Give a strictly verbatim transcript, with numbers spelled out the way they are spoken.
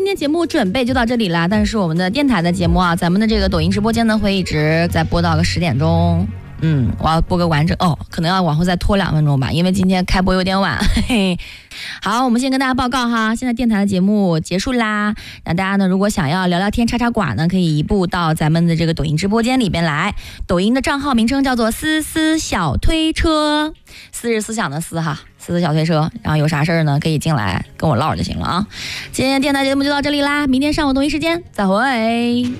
今天节目准备就到这里啦。但是我们的电台的节目啊，咱们的这个抖音直播间呢会一直在播到个十点钟。嗯，我要播个完整哦，可能要往后再拖两分钟吧，因为今天开播有点晚。嘿嘿。好，我们先跟大家报告哈，现在电台的节目结束啦。那大家呢，如果想要聊聊天、插插寡呢，可以移步到咱们的这个抖音直播间里边来。抖音的账号名称叫做思思小推车，思是思想的思哈，思思小推车。然后有啥事儿呢，可以进来跟我唠就行了啊。今天电台节目就到这里啦，明天上午同一时间再会。